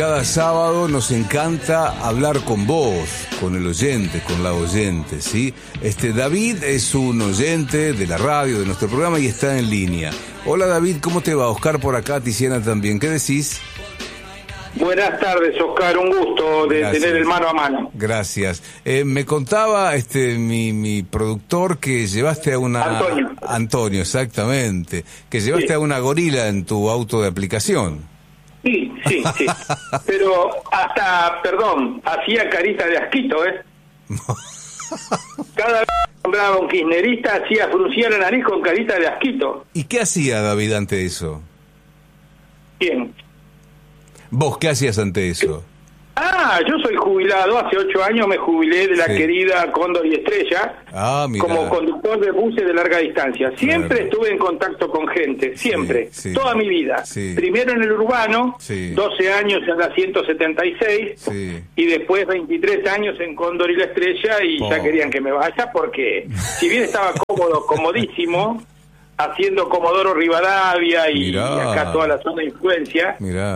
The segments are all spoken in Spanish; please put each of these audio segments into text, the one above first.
Cada sábado nos encanta hablar con vos, con el oyente, con la oyente, ¿sí? David es un oyente de la radio, de nuestro programa, y está en línea. Hola David, ¿cómo te va? Oscar por acá, Tiziana también. ¿Qué decís? Buenas tardes, Oscar, un gusto de Gracias. tener el mano a mano. Gracias. Me contaba mi productor que llevaste a una... Antonio, exactamente. Que llevaste Sí. a una gorila en tu auto de aplicación. Sí. Pero hacía carita de asquito, ¿eh? Cada vez que nombraba un kirchnerista fruncía la nariz con carita de asquito. ¿Y qué hacía David ante eso? ¿Quién? ¿Vos qué hacías ante eso? Yo soy jubilado, hace 8 años me jubilé de la querida Cóndor y Estrella Mirá. como conductor de buses de larga distancia. Siempre Claro. estuve en contacto con gente, siempre, Sí. toda mi vida. Sí. Primero en el urbano, 12 años en la 176, y después 23 años en Cóndor y la Estrella, y ya querían que me vaya porque, si bien estaba cómodo, comodísimo, haciendo Comodoro Rivadavia y acá toda la zona de influencia,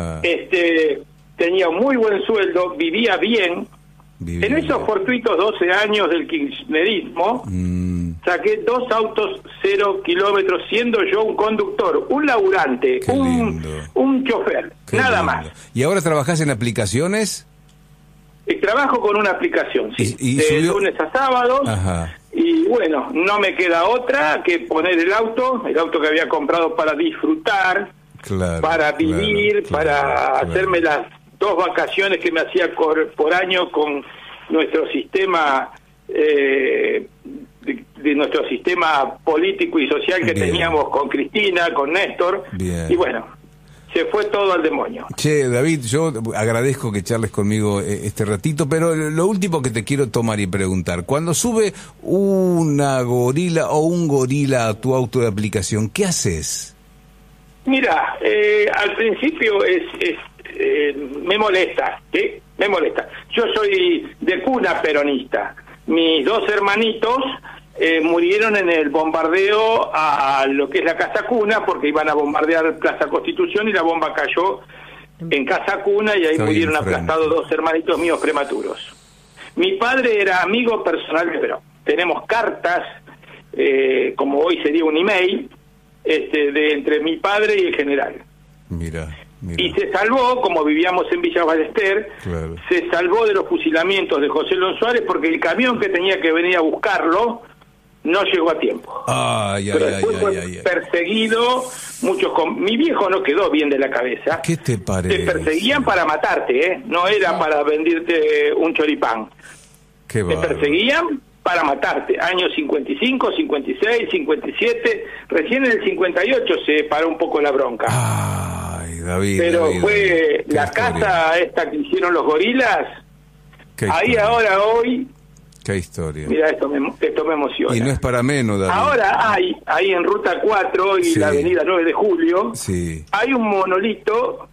tenía muy buen sueldo, vivía bien. En esos fortuitos 12 años del kirchnerismo, saqué 2 autos 0 kilómetros, siendo yo un conductor, un laburante, un chofer, nada más. ¿Y ahora trabajás en aplicaciones? Trabajo con una aplicación, sí, de lunes a sábados. Ajá. Y bueno, no me queda otra que poner el auto que había comprado para disfrutar, para vivir, para hacerme las 2 vacaciones que me hacía por año con nuestro sistema de nuestro sistema político y social que teníamos con Cristina, con Néstor. Y bueno, se fue todo al demonio. Che, David, yo agradezco que charles conmigo este ratito, pero lo último que te quiero tomar y preguntar, cuando sube una gorila o un gorila a tu auto de aplicación, ¿qué haces? Mira, al principio me molesta, ¿sí? Me molesta. Yo soy de cuna peronista. Mis 2 hermanitos murieron en el bombardeo a lo que es la Casa Cuna, porque iban a bombardear Plaza Constitución y la bomba cayó en Casa Cuna y ahí murieron aplastados 2 hermanitos míos prematuros. Mi padre era amigo personal de Perón. Tenemos cartas, como hoy sería un email, de entre mi padre y el general. Mira. Y se salvó, como vivíamos en Villa Ballester, se salvó de los fusilamientos de José León Suárez porque el camión que tenía que venir a buscarlo no llegó a tiempo. Pero después fue perseguido, mi viejo no quedó bien de la cabeza. ¿Qué te parece? Te perseguían para matarte, no era para venderte un choripán. Te perseguían para matarte. Años 55, 56, 57, recién en el 58 se paró un poco la bronca. David, pero fue la casa esta que hicieron los gorilas. Ahí ahora hoy. Qué historia. Mira, esto me emociona. Y no es para menos, David. Ahora hay, ahí en Ruta 4 y la avenida 9 de Julio, hay un monolito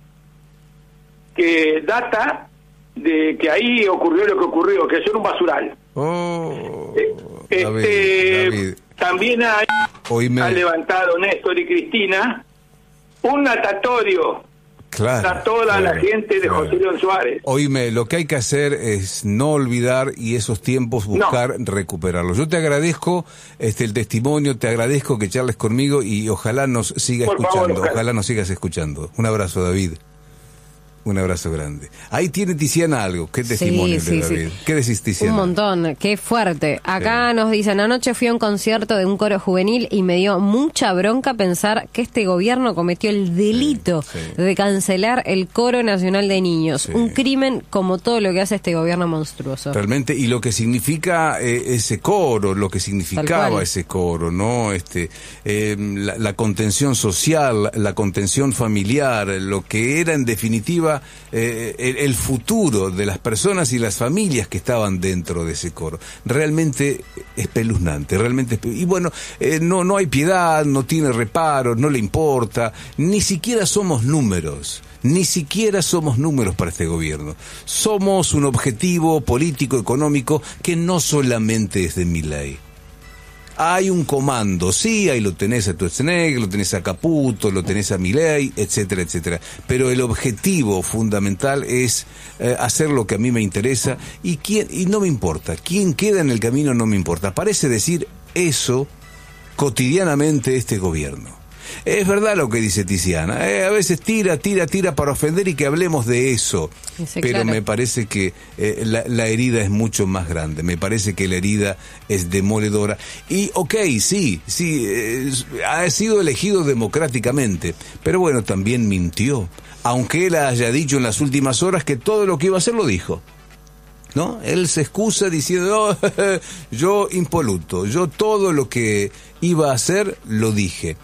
que data de que ahí ocurrió lo que ocurrió, que es un basural. David. También han levantado Néstor y Cristina un natatorio a toda la gente de José León Suárez. Oíme, lo que hay que hacer es no olvidar y esos tiempos buscar recuperarlos. Yo te agradezco el testimonio, te agradezco que charles conmigo y ojalá nos siga escuchando, ojalá nos sigas escuchando. Un abrazo, David. Un abrazo grande. Ahí tiene Tiziana algo. ¿Qué testimonio de David? ¿Qué decís, Tiziana? Un montón, qué fuerte. Acá nos dicen, anoche fui a un concierto de un coro juvenil y me dio mucha bronca pensar que este gobierno cometió el delito de cancelar el Coro Nacional de Niños. Un crimen como todo lo que hace este gobierno monstruoso. Realmente, y lo que significa ese coro, lo que significaba ese coro, ¿no? La contención social, la contención familiar, lo que era en definitiva el futuro de las personas y las familias que estaban dentro de ese coro. Realmente espeluznante, realmente y bueno, no hay piedad, no tiene reparos, no le importa, ni siquiera somos números. Ni siquiera somos números para este gobierno. Somos un objetivo político, económico, que no solamente es de Milei. hay un comando, sí, ahí lo tenés a Schwarzenegger, lo tenés a Caputo, lo tenés a Milei, etcétera, etcétera. Pero el objetivo fundamental es hacer lo que a mí me interesa y no me importa. Quién queda en el camino no me importa. Parece decir eso cotidianamente este gobierno. Es verdad lo que dice Tiziana, a veces tira para ofender y que hablemos de eso, pero claro, me parece que la herida es mucho más grande, me parece que la herida es demoledora y sí, ha sido elegido democráticamente, pero bueno, también mintió, aunque él haya dicho en las últimas horas que todo lo que iba a hacer lo dijo. ¿No? Él se excusa diciendo, yo impoluto, yo todo lo que iba a hacer lo dije.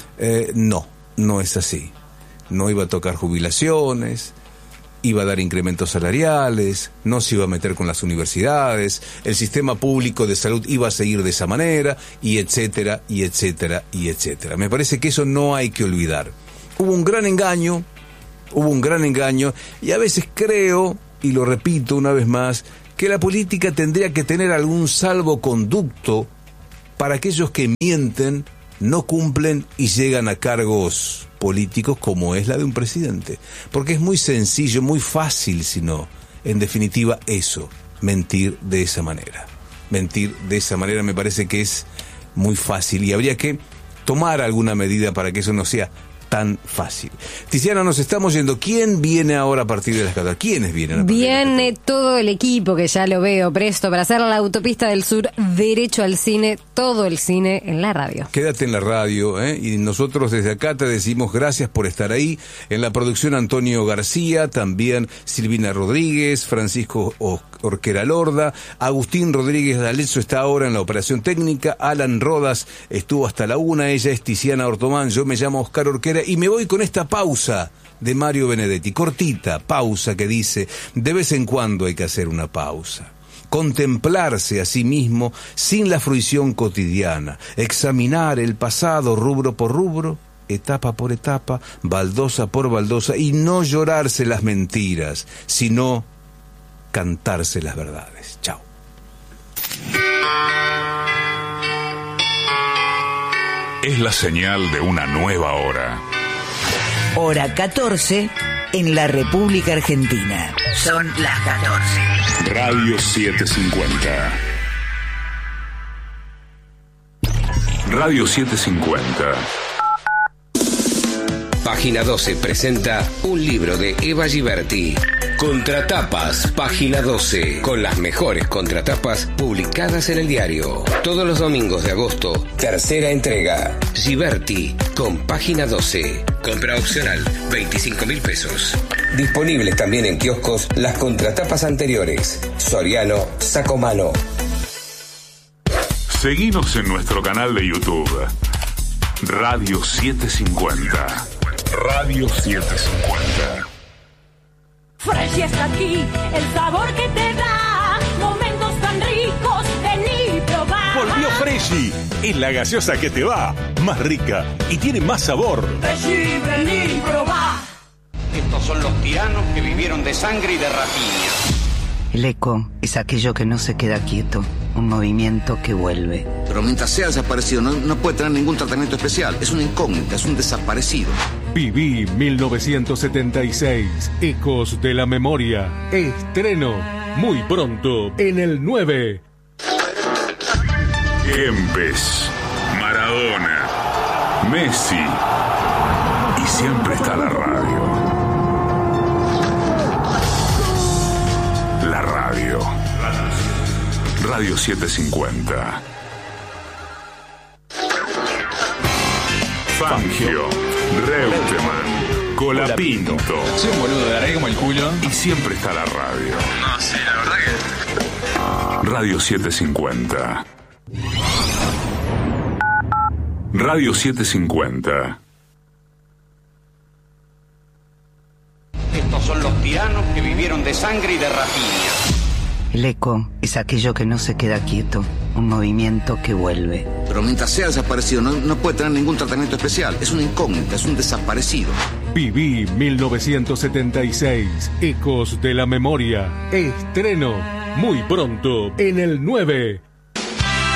No es así. No iba a tocar jubilaciones, iba a dar incrementos salariales, no se iba a meter con las universidades, el sistema público de salud iba a seguir de esa manera, y etcétera, y etcétera, y etcétera. Me parece que eso no hay que olvidar. Hubo un gran engaño, y a veces creo, y lo repito una vez más, que la política tendría que tener algún salvoconducto para aquellos que mienten, no cumplen y llegan a cargos políticos como es la de un presidente. Porque es muy sencillo, muy fácil, sino, en definitiva, eso, mentir de esa manera. Mentir de esa manera me parece que es muy fácil y habría que tomar alguna medida para que eso no sea tan fácil. Tiziana, nos estamos yendo. ¿Quién viene ahora a partir de las 14? ¿Quiénes vienen? Viene todo el equipo, que ya lo veo presto para hacer la Autopista del Sur derecho al cine, todo el cine en la radio. Quédate en la radio, y nosotros desde acá te decimos gracias por estar ahí. En la producción Antonio García, también Silvina Rodríguez, Francisco Orquera Lorda, Agustín Rodríguez D'Alezzo está ahora en la operación técnica, Alan Rodas estuvo hasta la 1, ella es Tiziana Ortomán, yo me llamo Oscar Orquera y me voy con esta pausa de Mario Benedetti, cortita pausa que dice, de vez en cuando hay que hacer una pausa. Contemplarse a sí mismo sin la fruición cotidiana, examinar el pasado rubro por rubro, etapa por etapa, baldosa por baldosa, y no llorarse las mentiras, sino cantarse las verdades. Chao. Es la señal de una nueva hora. Hora 14 en la República Argentina. Son las 14. Radio 750. Radio 750. Página 12 presenta un libro de Eva Giberti. Contratapas, Página 12, con las mejores contratapas publicadas en el diario. Todos los domingos de agosto, tercera entrega. Giberti, con Página 12. Compra opcional, 25.000 pesos. Disponibles también en kioscos las contratapas anteriores. Soriano, Sacomano. Seguinos en nuestro canal de YouTube. Radio 750. Radio 750. Fresh está aquí, el sabor que te da momentos tan ricos, vení y probá. Volvió Freshy, es la gaseosa que te va, más rica y tiene más sabor. Freshy, vení y probá. Estos son los tiranos que vivieron de sangre y de rapiña. El eco es aquello que no se queda quieto, un movimiento que vuelve. Pero mientras sea desaparecido no puede tener ningún tratamiento especial, es una incógnita, es un desaparecido. Viví 1976, Ecos de la Memoria, estreno muy pronto en el 9. Kempes, Maradona, Messi y siempre está la radio. La radio. Radio 750. Fangio, Reutemann, Colapinto. Soy un boludo, de ahí como el culo. Y siempre está la radio. No, sí, la verdad que... Radio 750. Radio 750. Estos son los tiranos que vivieron de sangre y de rapiña. El eco es aquello que no se queda quieto, un movimiento que vuelve. Pero mientras sea desaparecido no puede tener ningún tratamiento especial, es una incógnita, es un desaparecido. Viví 1976, Ecos de la Memoria, estreno muy pronto en el 9.